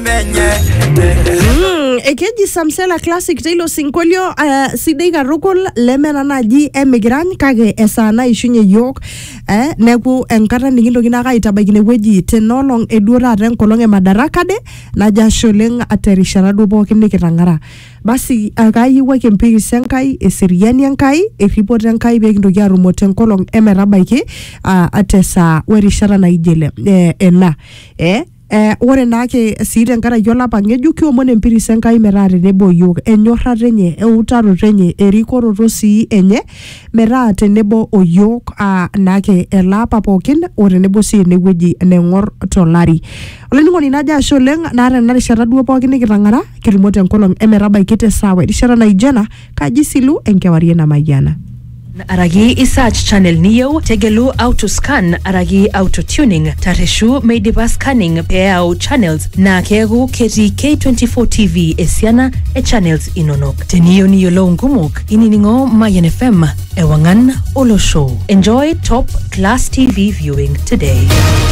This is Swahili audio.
Ekeji Samsela Classic Taylor Sinkolio sidai karukul lemena naji emigran kage esana ishunye yok neku enkata nikintoki naka itabaikine weji tenolong edura renkolong madaraka de naja sholeng aterishara duo pookin nikitang'ara basi akayieu ake mpirisi enkai eseriani enkai eripoto enkai pekintoki arumote enkolong emetabaiki atesa werishara naijele ena ore naake sii tenkaraki olapa ng'ejuk kiomon empirisi enkai metaa tenebo yiok enyorrata enye eutaroto enye erikoroto sii enye metaa tenebo o yiok naake elapa pookin o tenebo sii enewueji neng'or tolari olainining'oni najo ashe oleng naata ena rishata duo pookin nikitang'ara kitumote enkolong emetabaiki tesawa erishata naijena kaji silu enkewarie namayiana Aragi isearch channel niyo tegelu auto scan aragi auto tuning tareshu meidipa scanning peau channels na kegu keti K24 TV esiana channels inonok teniyo niyolo ngumuk ininingo Mayan FM ewangan olo show enjoy top class TV viewing today.